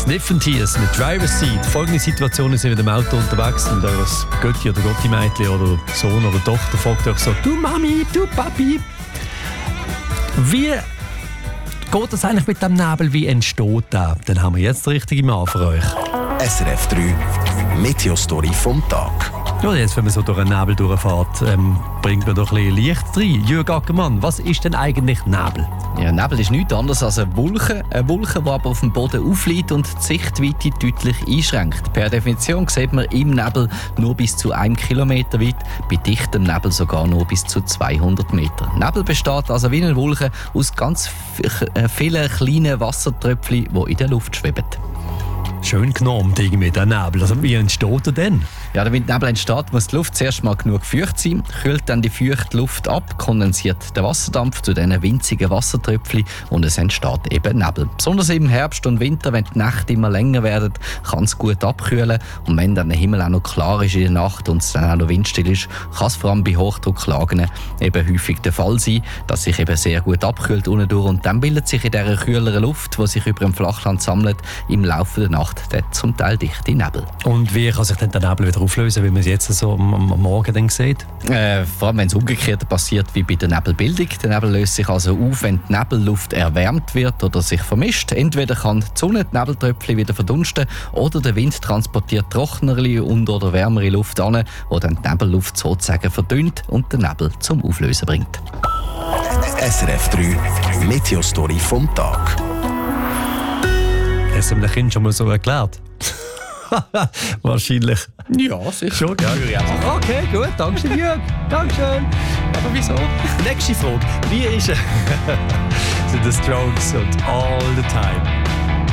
Sniffentears mit Driver's Seat. Folgende Situation: sind mit dem Auto unterwegs und euer Götti oder Gotti-Mädchen oder Sohn oder Tochter fragt euch so: Du Mami, du Papi. Wie geht das eigentlich mit dem Nebel? Wie entsteht der? Dann haben wir jetzt den richtigen Mann für euch. SRF 3 Meteostory vom Tag. Ja, jetzt, wenn man so durch einen Nebel durchfährt, bringt man doch ein bisschen Licht rein. Jürg Ackermann, was ist denn eigentlich Nebel? Ja, Nebel ist nichts anderes als eine Wolke, die aber auf dem Boden aufliegt und die Sichtweite deutlich einschränkt. Per Definition sieht man im Nebel nur bis zu 1 Kilometer weit, bei dichtem Nebel sogar nur bis zu 200 Meter. Nebel besteht also wie eine Wolke aus ganz vielen kleinen Wassertröpfchen, die in der Luft schweben. Schön genormt irgendwie, der Nebel. Also, wie entsteht er denn? Ja, damit Nebel entsteht, muss die Luft zuerst mal genug feucht sein, kühlt dann die feuchte Luft ab, kondensiert der Wasserdampf zu diesen winzigen Wassertröpfchen und es entsteht eben Nebel. Besonders im Herbst und Winter, wenn die Nächte immer länger werden, kann es gut abkühlen. Und wenn dann der Himmel auch noch klar ist in der Nacht und es dann auch noch windstill ist, kann es vor allem bei Hochdrucklagen eben häufig der Fall sein, dass sich eben sehr gut abkühlt unten durch und dann bildet sich in dieser kühleren Luft, die sich über dem Flachland sammelt, im Laufe der Nacht zum Teil dichte Nebel. Und wie kann sich denn der Nebel wieder auflösen, wie man es jetzt so am Morgen dann sieht? Vor allem, wenn es umgekehrt passiert wie bei der Nebelbildung. Der Nebel löst sich also auf, wenn die Nebelluft erwärmt wird oder sich vermischt. Entweder kann die Sonne die Nebeltröpfchen wieder verdunsten oder der Wind transportiert trockenere und oder wärmere Luft an, die dann die Nebelluft sozusagen verdünnt und den Nebel zum Auflösen bringt. SRF 3 Meteostory vom Tag. Hast du dem Kind schon mal so erklärt? Wahrscheinlich. Ja, sicher. Schon, ja. Okay, gut. Dankeschön, Jürg. Dankeschön. Aber wieso? Nächste Frage. Wie ist es? sind The Strokes und All the Time.